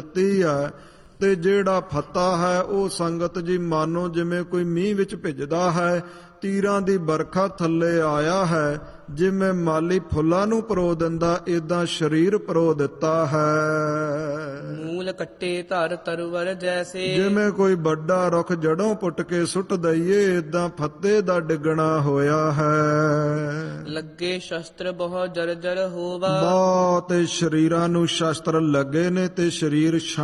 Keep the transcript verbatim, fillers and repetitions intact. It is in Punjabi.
ਤੀ ਹੈ। ਤੇ ਜਿਹੜਾ ਫੱਤਾ ਹੈ ਉਹ ਸੰਗਤ ਜੀ ਮਾਨੋ ਜਿਵੇਂ ਕੋਈ ਮੀਂਹ ਵਿੱਚ ਭਿੱਜਦਾ ਹੈ, ਤੀਰਾਂ ਦੀ ਬਰਖਾ ਥੱਲੇ ਆਇਆ ਹੈ। ਜਿਵੇਂ ਮਾਲੀ ਫੁੱਲਾਂ ਨੂੰ ਪਰੋ ਦਿੰਦਾ, ਏਦਾਂ ਸਰੀਰ ਪਰੋ ਦਿੱਤਾ ਹੈ। ਮੂਲ ਕੱਟੇ ਧਰ ਤਰਵਰ ਜੈਸੇ, ਜਿਵੇਂ ਕੋਈ ਵੱਡਾ ਰੁੱਖ ਜੜੋਂ ਪੁੱਟ ਕੇ ਸੁੱਟ ਦਈਏ, ਏਦਾਂ ਫੱਤੇ ਦਾ ਡਿੱਗਣਾ ਹੋਇਆ ਹੈ। ਲੱਗੇ ਸ਼ਸਤਰ ਬਹੁ ਜਰਜਰ ਹੋਵਾ, ਬਹੁਤ ਸਰੀਰਾਂ ਨੂੰ ਸ਼ਸਤਰ ਲੱਗੇ ਨੇ ਤੇ ਸਰੀਰ